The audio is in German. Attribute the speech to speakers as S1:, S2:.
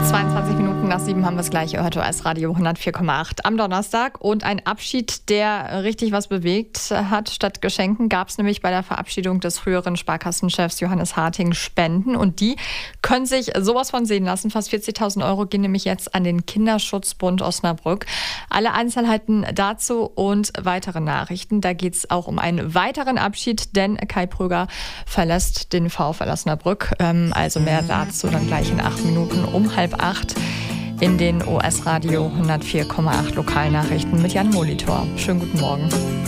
S1: 22 Minuten nach 7 haben wir es gleich. Ihr hört OS Radio 104,8 am Donnerstag. Und ein Abschied, der richtig was bewegt hat. Statt Geschenken gab es nämlich bei der Verabschiedung des früheren Sparkassenchefs Johannes Harting Spenden. Und die können sich sowas von sehen lassen. Fast 40.000 Euro gehen nämlich jetzt an den Kinderschutzbund Osnabrück. Alle Einzelheiten dazu und weitere Nachrichten. Da geht es auch um einen weiteren Abschied, denn Kai Pröger verlässt den VfL Osnabrück. Also mehr dazu dann gleich in 8 Minuten um 7:30 in den OS Radio 104,8 Lokalnachrichten mit Jan Molitor. Schönen guten Morgen.